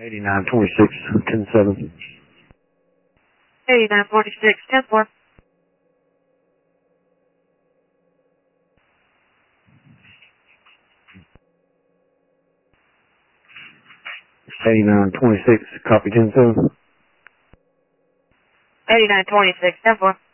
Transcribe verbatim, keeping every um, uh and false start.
eighty-nine twenty-six, ten seven. eighty-nine forty-six, ten four. eighty-nine twenty-six, copy ten seven. eighty-nine twenty-six, ten four.